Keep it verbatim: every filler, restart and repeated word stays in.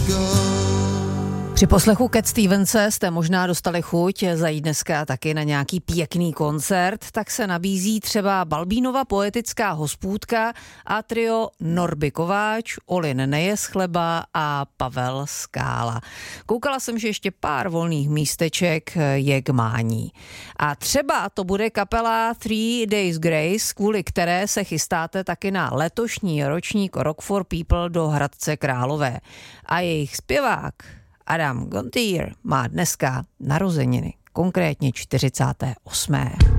Při poslechu Cat Stevense jste možná dostali chuť zajít dneska taky na nějaký pěkný koncert, tak se nabízí třeba Balbínova poetická hospůdka a trio Norby Kováč, Olin Nejeschleba a Pavel Skála. Koukala jsem, že ještě pár volných místeček je k mání. A třeba to bude kapela Three Days Grace, kvůli které se chystáte taky na letošní ročník Rock for People do Hradce Králové. A jejich zpěvák Adam Gontier má dneska narozeniny, konkrétně čtyřicáté osmé